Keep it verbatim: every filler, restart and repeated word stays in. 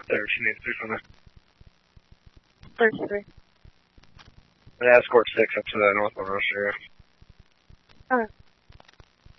there, she needs to do something. thirty-three. Yeah, escort six up to the northbound rush area. Okay.